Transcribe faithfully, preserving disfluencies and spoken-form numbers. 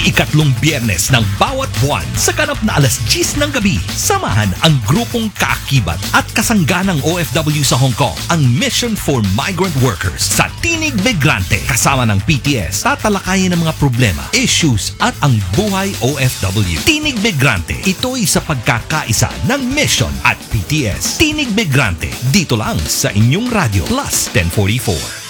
ikatlong biyernes ng bawat buwan sa ganap na alas diyes ng gabi. Samahan ang grupong kaakibat at kasangganang O F W sa Hong Kong, ang Mission for Migrant Workers sa Tinig Migrante. Kasama ng P T S, tatalakayin ang mga problema, issues at ang buhay O F W. Tinig Migrante, ito'y sa pagkakaisa ng Mission at P T S. Tinig Migrante, dito lang sa inyong radyo Plus ten forty-four.